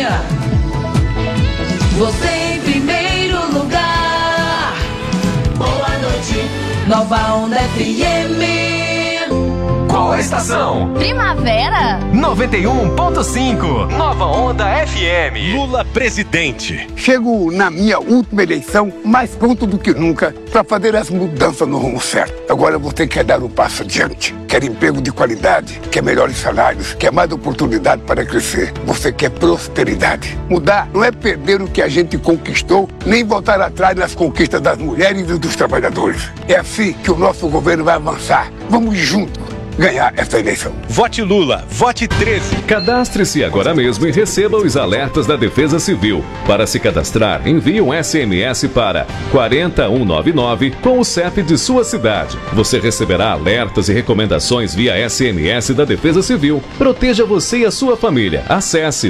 Você em primeiro lugar. Boa noite, Nova Onda FM. Qual a estação? Primavera 91.5. Nova Onda FM. Lula presidente. Chego na minha última eleição mais pronto do que nunca para fazer as mudanças no rumo certo. Agora você quer dar um passo adiante. Quer emprego de qualidade, quer melhores salários, quer mais oportunidade para crescer. Você quer prosperidade. Mudar não é perder o que a gente conquistou, nem voltar atrás nas conquistas das mulheres e dos trabalhadores. É assim que o nosso governo vai avançar. Vamos juntos ganhar essa eleição. Vote Lula, vote 13. Cadastre-se agora mesmo e receba os alertas da Defesa Civil. Para se cadastrar, envie um SMS para 40199 com o CEP de sua cidade. Você receberá alertas e recomendações via SMS da Defesa Civil. Proteja você e a sua família. Acesse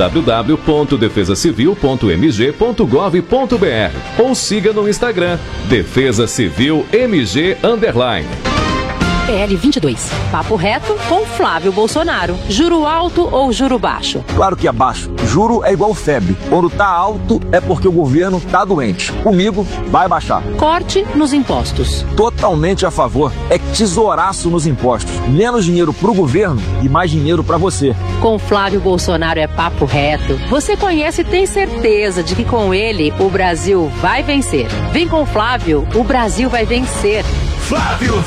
www.defesacivil.mg.gov.br ou siga no Instagram Defesa Civil MG _. PL 22. Papo reto com Flávio Bolsonaro. Juro alto ou juro baixo? Claro que é baixo. Juro é igual febre. Quando tá alto é porque o governo tá doente. Comigo vai baixar. Corte nos impostos. Totalmente a favor. É tesouraço nos impostos. Menos dinheiro pro governo e mais dinheiro pra você. Com Flávio Bolsonaro é papo reto. Você conhece e tem certeza de que com ele o Brasil vai vencer. Vem com Flávio, o Brasil vai vencer. Flávio